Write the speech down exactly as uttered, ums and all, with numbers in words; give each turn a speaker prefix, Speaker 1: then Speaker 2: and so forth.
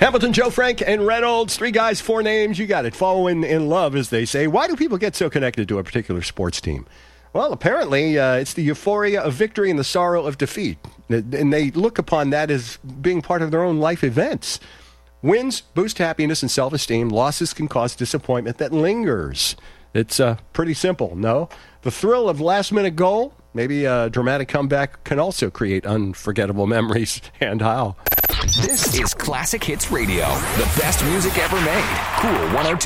Speaker 1: Hamilton, Joe Frank, and Reynolds. Three guys, four names. You got it. Falling in love, as they say. Why do people get so connected to a particular sports team? Well, apparently, uh, it's the euphoria of victory and the sorrow of defeat. And they look upon that as being part of their own life events. Wins boost happiness and self-esteem. Losses can cause disappointment that lingers. It's uh, pretty simple, no? The thrill of last-minute goal, maybe a dramatic comeback, can also create unforgettable memories. And how?
Speaker 2: This is Classic Hits Radio, the best music ever made. Cool one oh two.